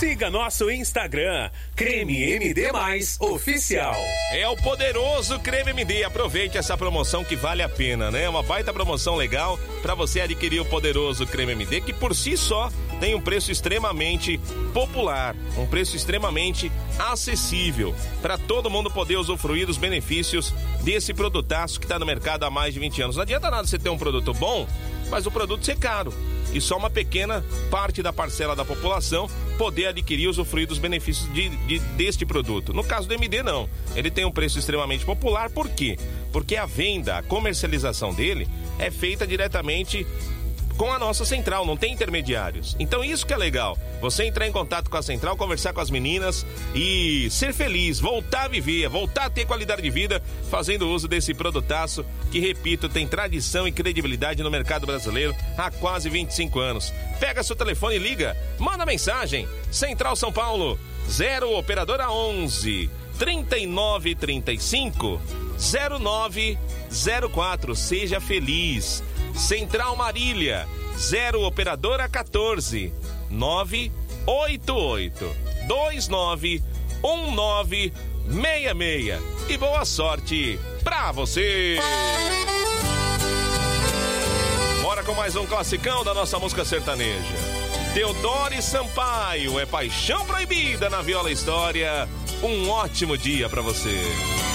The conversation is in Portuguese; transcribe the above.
Siga nosso Instagram, Creme MD Mais Oficial. É o poderoso Creme MD. Aproveite essa promoção que vale a pena, né? Uma baita promoção legal para você adquirir o poderoso Creme MD, que por si só tem um preço extremamente popular, um preço extremamente acessível para todo mundo poder usufruir dos benefícios desse produtaço que está no mercado há mais de 20 anos. Não adianta nada você ter um produto bom, mas o produto ser caro. E só uma pequena parte da parcela da população poder adquirir e usufruir dos benefícios deste produto. No caso do MD, não. Ele tem um preço extremamente popular. Por quê? Porque a venda, a comercialização dele é feita diretamente com a nossa central, não tem intermediários. Então isso que é legal, você entrar em contato com a central, conversar com as meninas e ser feliz, voltar a viver, voltar a ter qualidade de vida fazendo uso desse produtaço que, repito, tem tradição e credibilidade no mercado brasileiro há quase 25 anos. Pega seu telefone e liga, manda mensagem, Central São Paulo, 0 operadora 11 3935 0904, seja feliz. Central Marília, 0 operadora 14 988 29 1966. E boa sorte pra você! Bora com mais um classicão da nossa música sertaneja. Teodoro Sampaio, é Paixão Proibida na Viola História. Um ótimo dia pra você.